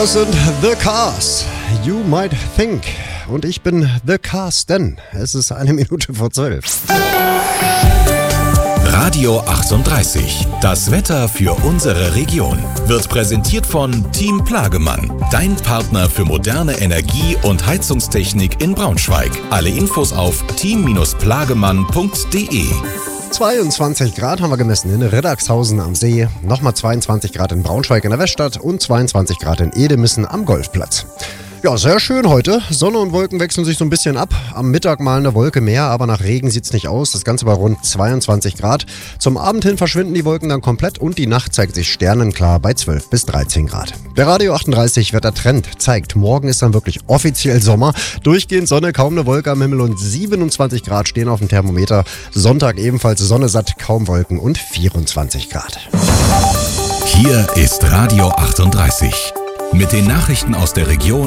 Das sind The Cars, You Might Think. Und ich bin The Carsten. Es ist 1:12. Radio 38. Das Wetter für unsere Region wird präsentiert von Team Plagemann. Dein Partner für moderne Energie- und Heizungstechnik in Braunschweig. Alle Infos auf team-plagemann.de. 22 Grad haben wir gemessen in Riddagshausen am See, nochmal 22 Grad in Braunschweig in der Weststadt und 22 Grad in Edemissen am Golfplatz. Ja, sehr schön heute. Sonne und Wolken wechseln sich so ein bisschen ab. Am Mittag mal eine Wolke mehr, aber nach Regen sieht's nicht aus. Das Ganze bei rund 22 Grad. Zum Abend hin verschwinden die Wolken dann komplett und die Nacht zeigt sich sternenklar bei 12 bis 13 Grad. Der Radio 38 Wettertrend zeigt, morgen ist dann wirklich offiziell Sommer. Durchgehend Sonne, kaum eine Wolke am Himmel und 27 Grad stehen auf dem Thermometer. Sonntag ebenfalls Sonne satt, kaum Wolken und 24 Grad. Hier ist Radio 38 mit den Nachrichten aus der Region